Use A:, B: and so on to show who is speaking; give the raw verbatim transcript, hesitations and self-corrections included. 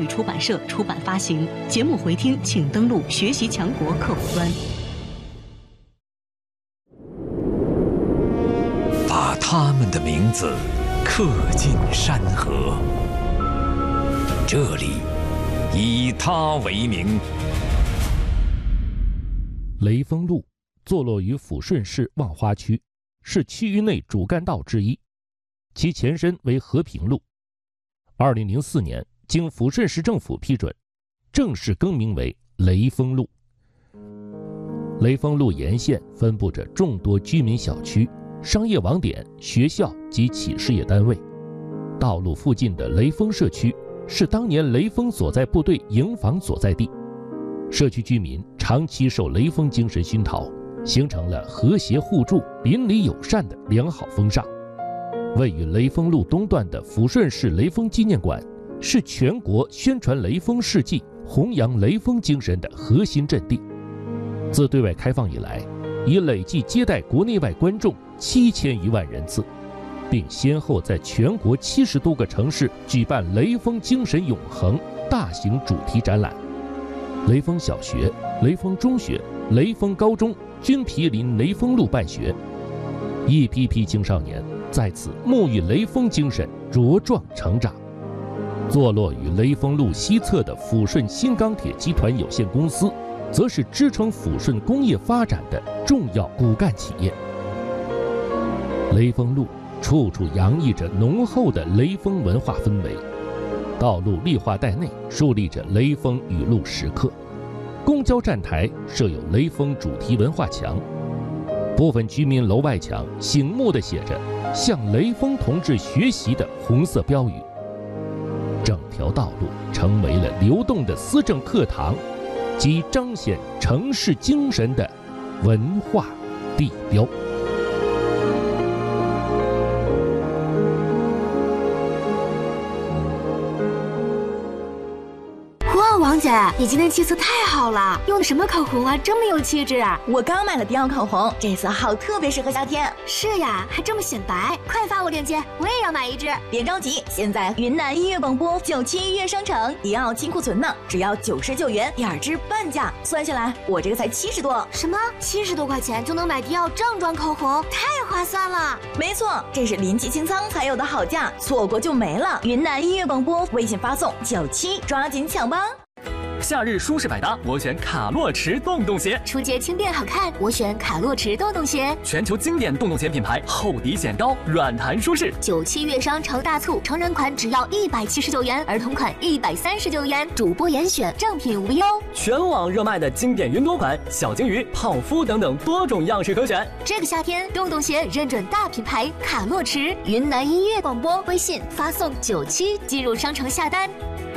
A: 育出版社出版发行。节目回听请登录学习强国客户端。
B: 把他们的名字刻进山河，这里以他为名。
C: 雷锋路坐落于抚顺市望花区，是区域内主干道之一，其前身为和平路。二零零四年，经抚顺市政府批准，正式更名为雷锋路。雷锋路沿线分布着众多居民小区、商业网点、学校及企事业单位。道路附近的雷锋社区是当年雷锋所在部队营房所在地，社区居民长期受雷锋精神熏陶，形成了和谐互助、邻里友善的良好风尚。位于雷锋路东段的抚顺市雷锋纪念馆，是全国宣传雷锋事迹、弘扬雷锋精神的核心阵地。自对外开放以来，已累计接待国内外观众七千余万人次，并先后在全国七十多个城市举办雷锋精神永恒大型主题展览。雷锋小学、雷锋中学、雷锋高中均毗邻雷锋路办学，一批批青少年在此沐浴雷锋精神，茁壮成长。坐落于雷锋路西侧的抚顺新钢铁集团有限公司，则是支撑抚顺工业发展的重要骨干企业。雷锋路处处洋溢着浓厚的雷锋文化氛围，道路绿化带内树立着雷锋语录石刻，公交站台设有雷锋主题文化墙，部分居民楼外墙醒目地写着“向雷锋同志学习”的红色标语。整条道路成为了流动的思政课堂及彰显城市精神的文化地标。
D: 王姐，你今天气色太好了，用的什么口红啊，这么有气质啊！
E: 我刚买了迪奥口红，这色号特别适合夏天。
D: 是呀，还这么显白，快发我链接，我也要买一支。
E: 别着急，现在云南音乐广播九七音乐商城迪奥清库存呢，只要九十九元，第二支半价，算下来我这个才七十多。
D: 什么？七十多块钱就能买迪奥正装口红，太划算了！
E: 没错，这是临期清仓才有的好价，错过就没了。云南音乐广播微信发送九七，抓紧抢吧！
F: 夏日舒适百搭，我选卡洛驰洞洞鞋；
D: 初节轻便好看，我选卡洛驰洞洞鞋。
F: 全球经典洞洞鞋品牌，厚底显高，软弹舒适。
D: 九七月商城大促，成人款只要一百七十九元，儿童款一百三十九元，主播严选，正品无忧。
F: 全网热卖的经典云朵款、小金鱼、泡芙等等多种样式可选。
D: 这个夏天，洞洞鞋认准大品牌卡洛驰。云南音乐广播微信发送九七进入商城下单。